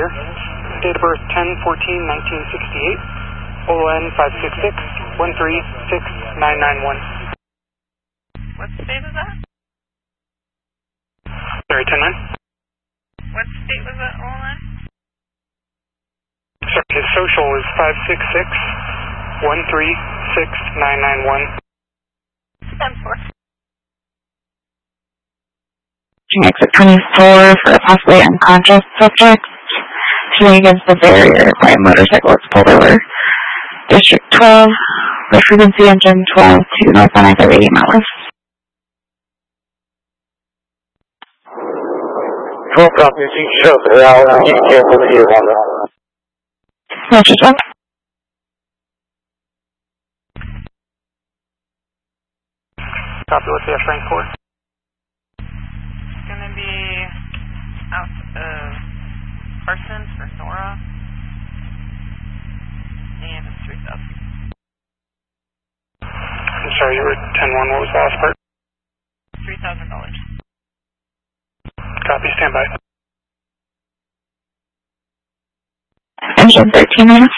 clear. Date of birth 10/14/1968. ON 566-136-991. What state was that? Sorry, 10-9. What state was that ON? Sorry, his social is 566-136-991. 10-4. Exit 24 for a possibly unconscious subject. Shooting against the barrier by a motorcycle is pulled over. District 12, the frequency engine 12 to north on I-30 miles. 12 copy, show the out, be careful here on the... Roger, sir. Copy, what's the F-rank for? It's going to be out of Parsons for Nora. And it's 3,000. I'm sorry, you were 10-1, what was the last part? $3,000. Copy, stand by. Engine 13 minutes.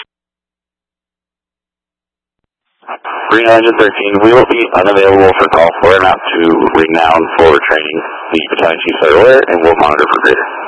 313, we will be unavailable for call for and out to ring now for training. The battalion chiefs are aware and will monitor for greater.